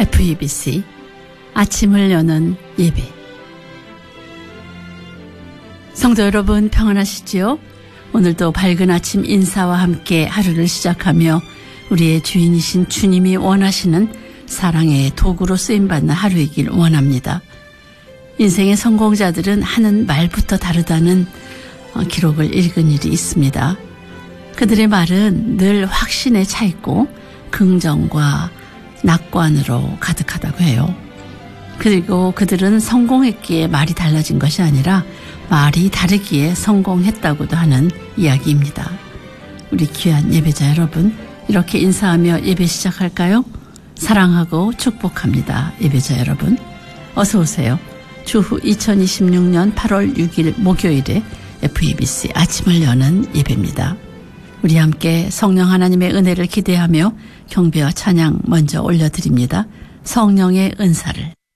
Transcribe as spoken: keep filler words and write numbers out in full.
에프이비씨 아침을 여는 예배. 성도 여러분 평안하시지요? 오늘도 밝은 아침 인사와 함께 하루를 시작하며 우리의 주인이신 주님이 원하시는 사랑의 도구로 쓰임받는 하루이길 원합니다. 인생의 성공자들은 하는 말부터 다르다는 기록을 읽은 일이 있습니다. 그들의 말은 늘 확신에 차 있고 긍정과 낙관으로 가득하다고 해요. 그리고 그들은 성공했기에 말이 달라진 것이 아니라 말이 다르기에 성공했다고도 하는 이야기입니다. 우리 귀한 예배자 여러분, 이렇게 인사하며 예배 시작할까요? 사랑하고 축복합니다. 예배자 여러분, 어서 오세요. 주후 이천이십육년 팔월 육일 목요일에 에프이비씨 아침을 여는 예배입니다. 우리 함께 성령 하나님의 은혜를 기대하며 경배와 찬양 먼저 올려드립니다. 성령의 은사를.